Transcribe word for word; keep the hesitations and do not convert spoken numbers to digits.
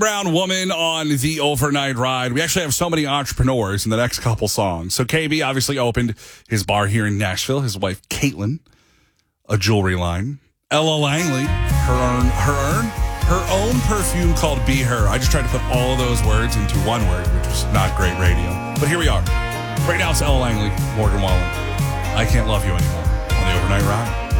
Brown woman on the overnight ride. We actually have so many entrepreneurs in the next couple songs. So K B obviously opened his bar here in Nashville. His wife, Caitlin, a jewelry line. Ella Langley, her own, her own, her own perfume called Be Her. I just tried to put all of those words into one word, which was not great radio. But here we are. Right now it's Ella Langley, Morgan Wallen. I Can't Love You Anymore on the overnight ride.